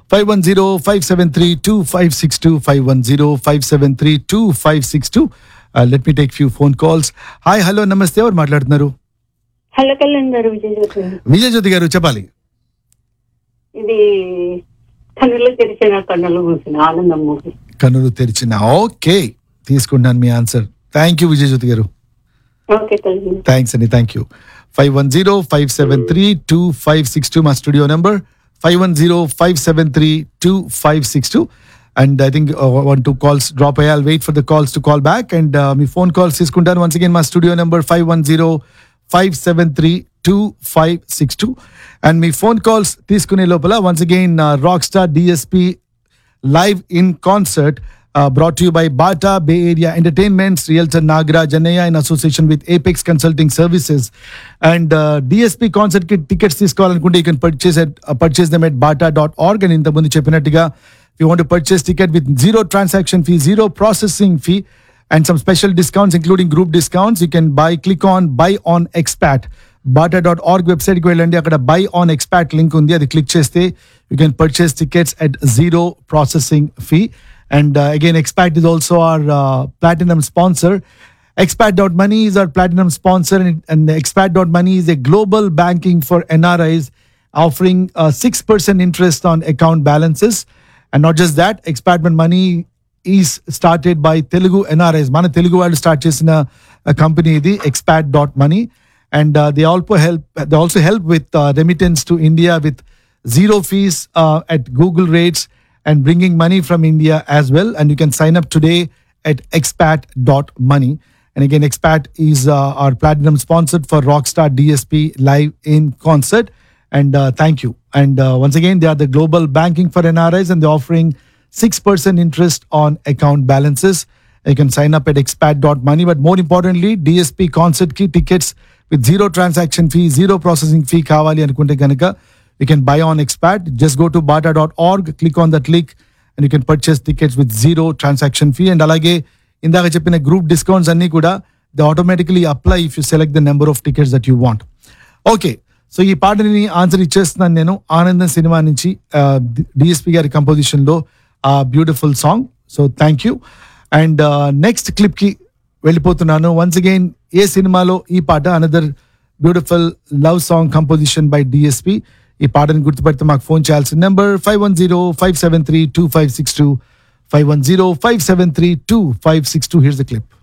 510-573-2562, 510-573-2562. Let me take few phone calls. Hi, hello, namaste. Or మాట్లాడుతున్నారు? Hello Kalyan గారు, విజయజ్యోతి. విజయజ్యోతి గారు చెప్పాలి. ఇది కన్నులు తెరిచిన కన్నులు మూసిన ఆనందం మూవీ. కన్నులు తెరిచిన. ఓకే, తీసుకుంటాను మీ ఆన్సర్. థ్యాంక్ యూ విజయజ్యోతి గారు. ఓకే కళ్యాణ్. థ్యాంక్స్ అండి, థ్యాంక్ యూ. 510-573-2562 మా studio number. 510-573-2562. And I think one, two calls drop. I'll wait for the calls to call back. And me phone calls తీసుకుంటాను. Once again, my studio number 510-573-2562. And me phone calls తీసుకునే లోపల once again Rockstar DSP live in concert brought to you by Bata Bay Area Entertainments, Realtor Nagaraj Annaya in association with Apex Consulting Services. And DSP concert ki tickets తీసుకోవాలనుకుంటే you can purchase them at bata.org. And ఇంత ముందు చెప్పినట్టుగా if you want to purchase ticket with zero transaction fee, zero processing fee, and some special discounts including group discounts, you can click on buy on expat. bata.org website కి వెళ్ళండి. అక్కడ buy on expat link ఉంది, అది click చేస్తే you can purchase tickets at zero processing fee. And again, expat is also our platinum sponsor. Expat.money is our platinum sponsor, and expat.money is a global banking for NRIs offering 6% interest on account balances. And not just that, expat.money is started by Telugu NRIs. Mana Telugu వాళ్ళు start చేసిన company ఇది expat.money. And they also help with remittance to India with zero fees at Google rates and bringing money from India as well. And you can sign up today at expat.money. And again, Expat is our platinum sponsored for Rockstar DSP live in concert. And thank you. And once again, they are the global banking for NRIs, and they're offering 6% interest on account balances. You can sign up at expat.money. But more importantly, DSP concert ki tickets with zero transaction fee, zero processing fee kavali anukunte ganaka, you can buy on Expat. Just go to bata.org, click on that link, and you can purchase tickets with zero transaction fee. And alage indaka cheppina group discounts anni kuda they automatically apply if you select the number of tickets that you want. Okay, so ఈ పాటని answer ఇచ్చేస్తున్నాను నేను. ఆనందం cinema నుంచి DSP గారి కంపోజిషన్లో ఆ beautiful song. So thank you. And next క్లిప్కి వెళ్ళిపోతున్నాను. Once again ఏ సినిమాలో ఈ పాట, another beautiful love song composition by DSP. ఈ పాటను గుర్తుపెడితే మాకు ఫోన్ చేయాల్సిన నెంబర్ 510-573-2562, 510-573-2562. Here's the clip.